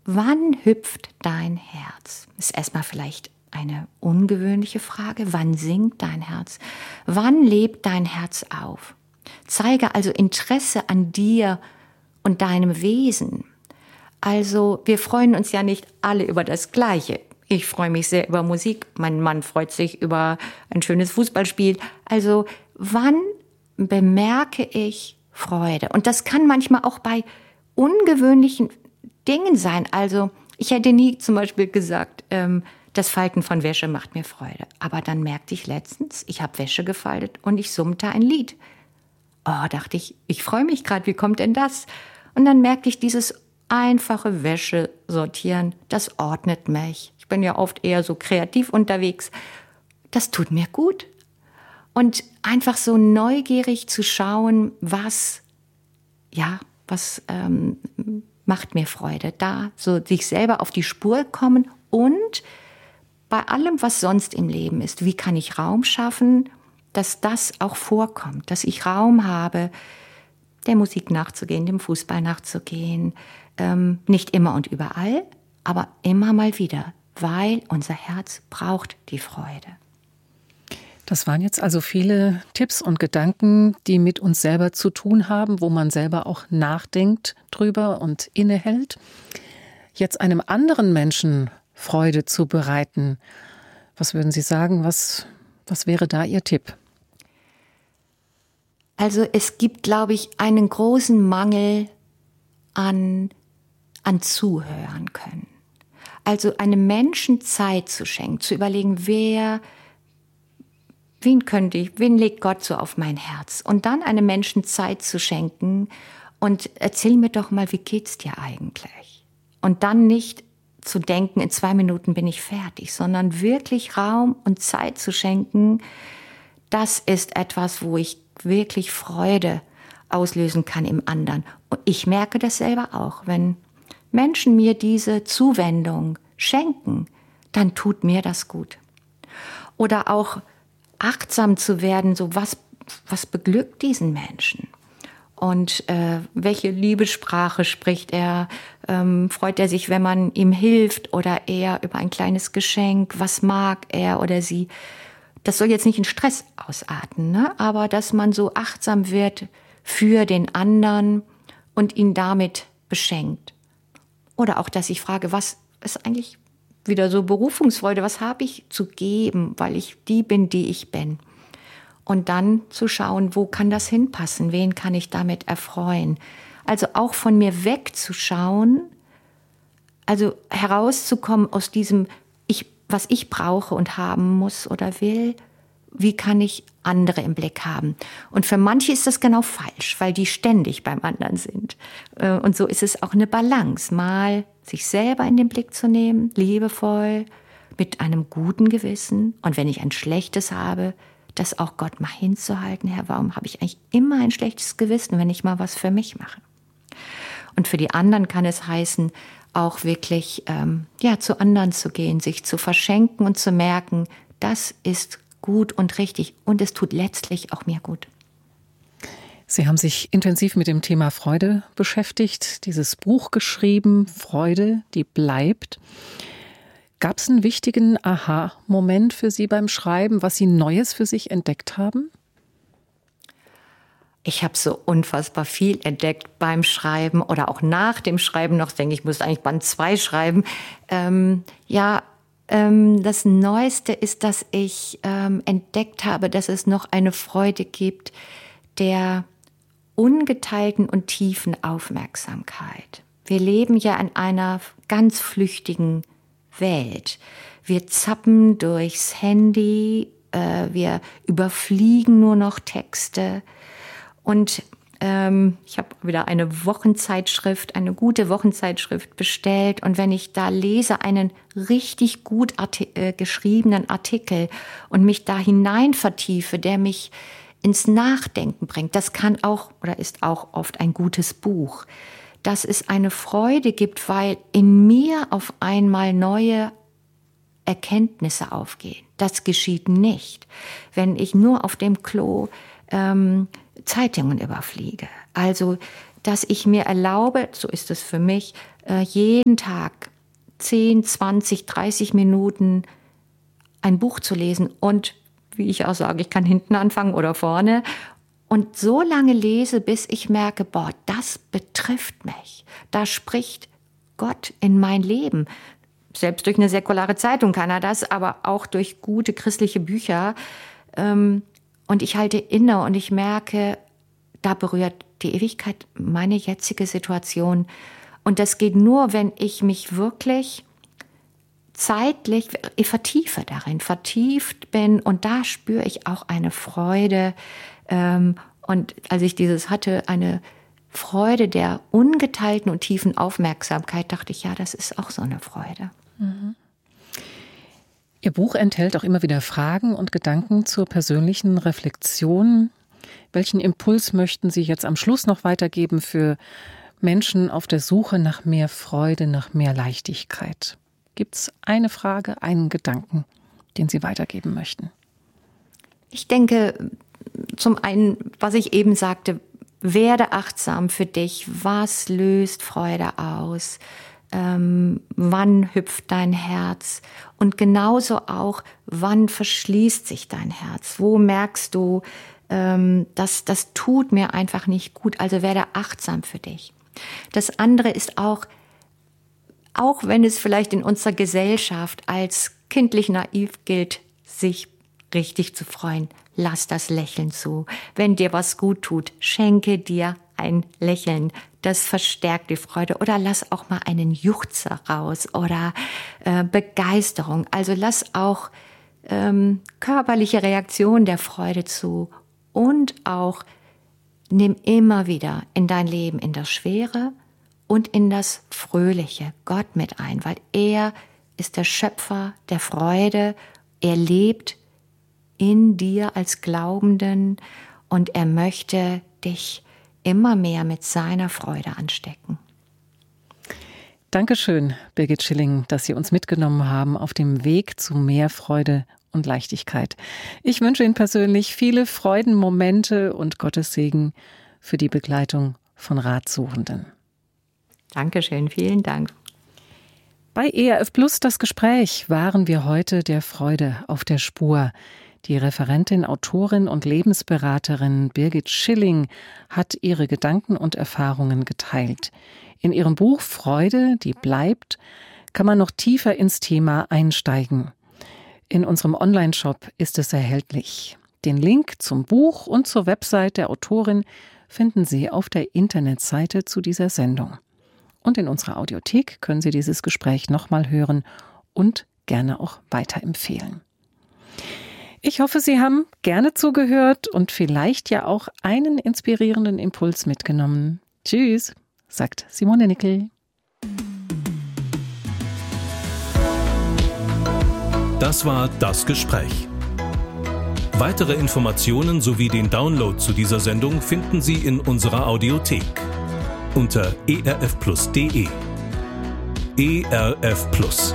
wann hüpft dein Herz? Ist erstmal vielleicht eine ungewöhnliche Frage. Wann singt dein Herz? Wann lebt dein Herz auf? Zeige also Interesse an dir und deinem Wesen. Also wir freuen uns ja nicht alle über das Gleiche. Ich freue mich sehr über Musik, mein Mann freut sich über ein schönes Fußballspiel. Also wann bemerke ich Freude? Und das kann manchmal auch bei ungewöhnlichen Dingen sein. Also ich hätte nie zum Beispiel gesagt, das Falten von Wäsche macht mir Freude. Aber dann merkte ich letztens, ich habe Wäsche gefaltet und ich summte ein Lied. Oh, dachte ich freue mich gerade, wie kommt denn das? Und dann merkte ich, dieses einfache Wäsche sortieren, das ordnet mich. Ich bin ja oft eher so kreativ unterwegs. Das tut mir gut. Und einfach so neugierig zu schauen, was macht mir Freude. Da so sich selber auf die Spur kommen und bei allem, was sonst im Leben ist, wie kann ich Raum schaffen, dass das auch vorkommt, dass ich Raum habe, der Musik nachzugehen, dem Fußball nachzugehen, nicht immer und überall, aber immer mal wieder, weil unser Herz braucht die Freude. Das waren jetzt also viele Tipps und Gedanken, die mit uns selber zu tun haben, wo man selber auch nachdenkt drüber und innehält. Jetzt einem anderen Menschen Freude zu bereiten. Was würden Sie sagen? Was wäre da Ihr Tipp? Also es gibt, glaube ich, einen großen Mangel an Zuhören können. Also einem Menschen Zeit zu schenken, zu überlegen, wen legt Gott so auf mein Herz? Und dann einem Menschen Zeit zu schenken und erzähl mir doch mal, wie geht's dir eigentlich? Und dann nicht zu denken, in 2 Minuten bin ich fertig, sondern wirklich Raum und Zeit zu schenken, das ist etwas, wo ich wirklich Freude auslösen kann im anderen. Und ich merke das selber auch, wenn Menschen mir diese Zuwendung schenken, dann tut mir das gut. Oder auch achtsam zu werden, so was beglückt diesen Menschen? Und welche Liebessprache spricht er? Freut er sich, wenn man ihm hilft oder eher über ein kleines Geschenk? Was mag er oder sie? Das soll jetzt nicht in Stress ausarten, ne? Aber dass man so achtsam wird für den anderen und ihn damit beschenkt. Oder auch, dass ich frage, was ist eigentlich wieder so Berufungsfreude? Was habe ich zu geben, weil ich die bin, die ich bin? Und dann zu schauen, wo kann das hinpassen? Wen kann ich damit erfreuen? Also auch von mir wegzuschauen, also herauszukommen aus diesem, was ich brauche und haben muss oder will, wie kann ich andere im Blick haben? Und für manche ist das genau falsch, weil die ständig beim anderen sind. Und so ist es auch eine Balance, mal sich selber in den Blick zu nehmen, liebevoll, mit einem guten Gewissen. Und wenn ich ein schlechtes habe, das auch Gott mal hinzuhalten, Herr, warum habe ich eigentlich immer ein schlechtes Gewissen, wenn ich mal was für mich mache? Und für die anderen kann es heißen, auch wirklich zu anderen zu gehen, sich zu verschenken und zu merken, das ist gut und richtig und es tut letztlich auch mir gut. Sie haben sich intensiv mit dem Thema Freude beschäftigt, dieses Buch geschrieben, Freude, die bleibt. Gab es einen wichtigen Aha-Moment für Sie beim Schreiben, was Sie Neues für sich entdeckt haben? Ich habe so unfassbar viel entdeckt beim Schreiben oder auch nach dem Schreiben noch. Ich denke, ich müsste eigentlich Band 2 schreiben. Das Neueste ist, dass ich entdeckt habe, dass es noch eine Freude gibt der ungeteilten und tiefen Aufmerksamkeit. Wir leben ja in einer ganz flüchtigen Welt. Wir zappen durchs Handy, wir überfliegen nur noch Texte. Und ich habe wieder eine gute Wochenzeitschrift bestellt. Und wenn ich da lese, einen richtig gut geschriebenen Artikel und mich da hinein vertiefe, der mich ins Nachdenken bringt, das kann auch oder ist auch oft ein gutes Buch, dass es eine Freude gibt, weil in mir auf einmal neue Erkenntnisse aufgehen. Das geschieht nicht, wenn ich nur auf dem Klo Zeitungen überfliege. Also, dass ich mir erlaube, so ist es für mich, jeden Tag 10, 20, 30 Minuten ein Buch zu lesen und, wie ich auch sage, ich kann hinten anfangen oder vorne und so lange lese, bis ich merke, boah, das betrifft mich. Da spricht Gott in mein Leben. Selbst durch eine säkulare Zeitung kann er das, aber auch durch gute christliche Bücher. Und ich halte inne und ich merke, da berührt die Ewigkeit meine jetzige Situation. Und das geht nur, wenn ich mich wirklich zeitlich vertieft bin. Und da spüre ich auch eine Freude. Und als ich dieses hatte, eine Freude der ungeteilten und tiefen Aufmerksamkeit, dachte ich, ja, das ist auch so eine Freude. Mhm. Ihr Buch enthält auch immer wieder Fragen und Gedanken zur persönlichen Reflexion. Welchen Impuls möchten Sie jetzt am Schluss noch weitergeben für Menschen auf der Suche nach mehr Freude, nach mehr Leichtigkeit? Gibt es eine Frage, einen Gedanken, den Sie weitergeben möchten? Ich denke, zum einen, was ich eben sagte, werde achtsam für dich. Was löst Freude aus? Wann hüpft dein Herz? Und genauso auch, wann verschließt sich dein Herz? Wo merkst du, das tut mir einfach nicht gut? Also werde achtsam für dich. Das andere ist auch wenn es vielleicht in unserer Gesellschaft als kindlich naiv gilt, sich richtig zu freuen, lass das Lächeln zu. Wenn dir was gut tut, schenke dir ein Lächeln. Das verstärkt die Freude. Oder lass auch mal einen Juchzer raus oder Begeisterung. Also lass auch körperliche Reaktionen der Freude zu. Und auch nimm immer wieder in dein Leben, in das Schwere und in das Fröhliche Gott mit ein, weil er ist der Schöpfer der Freude. Er lebt in dir als Glaubenden und er möchte dich immer mehr mit seiner Freude anstecken. Dankeschön, Birgit Schilling, dass Sie uns mitgenommen haben auf dem Weg zu mehr Freude und Leichtigkeit. Ich wünsche Ihnen persönlich viele Freudenmomente und Gottes Segen für die Begleitung von Ratsuchenden. Dankeschön, vielen Dank. Bei ERF Plus das Gespräch waren wir heute der Freude auf der Spur. Die Referentin, Autorin und Lebensberaterin Birgit Schilling hat ihre Gedanken und Erfahrungen geteilt. In ihrem Buch Freude, die bleibt, kann man noch tiefer ins Thema einsteigen. In unserem Online-Shop ist es erhältlich. Den Link zum Buch und zur Website der Autorin finden Sie auf der Internetseite zu dieser Sendung. Und in unserer Audiothek können Sie dieses Gespräch nochmal hören und gerne auch weiterempfehlen. Ich hoffe, Sie haben gerne zugehört und vielleicht ja auch einen inspirierenden Impuls mitgenommen. Tschüss, sagt Simone Nickel. Das war das Gespräch. Weitere Informationen sowie den Download zu dieser Sendung finden Sie in unserer Audiothek unter erfplus.de. ERF Plus.